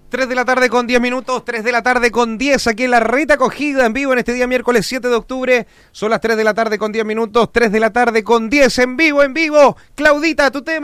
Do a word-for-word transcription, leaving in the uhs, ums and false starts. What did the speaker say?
tres de la tarde con diez minutos, tres de la tarde con diez aquí en la Reta Acogida en vivo en este día miércoles siete de octubre. Son las tres de la tarde con diez minutos, tres de la tarde con diez en vivo, en vivo. Claudita, tu tema.